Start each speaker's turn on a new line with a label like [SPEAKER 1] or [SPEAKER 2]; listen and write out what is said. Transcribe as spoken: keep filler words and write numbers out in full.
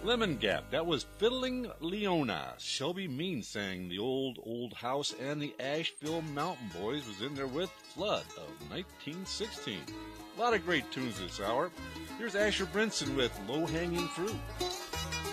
[SPEAKER 1] Lemon Gap, that was Fiddling Leona. Shelby Mean sang The Old, Old House, and the Asheville Mountain Boys was in there with Flood of nineteen sixteen. A lot of great tunes this hour. Here's Asher Brinson with Low Hanging Fruit.